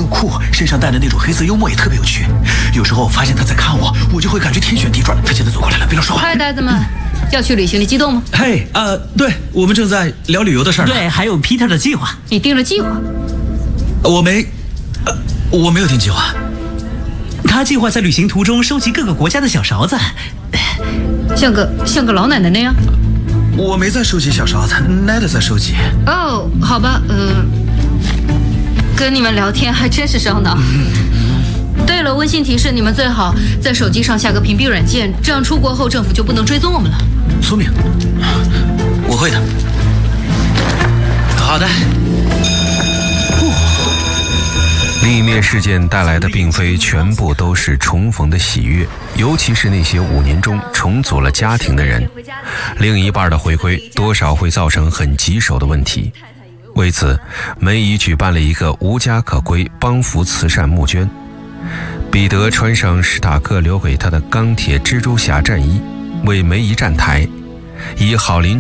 又酷，身上带的那种黑色幽默也特别有趣。有时候我发现他在看我，我就会感觉天旋地转。他现在走过来了，别乱说话。 嗨，呆子们，要去旅行的激动吗？ 嘿，对，我们正在聊旅游的事儿。 对，还有 Peter 的计划。 你定了计划？ 我没有定计划。 他计划在旅行途中收集各个国家的小勺子， 像个老奶奶那样。 我没在收集小勺子，Ned在收集。 哦，好吧，跟你们聊天还真是烧脑。对了，温馨提示，你们最好在手机上下个屏蔽软件，这样出国后政府就不能追踪我们了。 聪明，我会的。好的。 历灭事件带来的并非全部都是重逢的喜悦，尤其是那些5年中重组了家庭的人，另一半的回归多少会造成很棘手的问题。为此，梅姨举办了一个无家可归帮扶慈善募捐。彼得穿上史塔克留给他的钢铁蜘蛛侠战衣，为梅姨站台，以好邻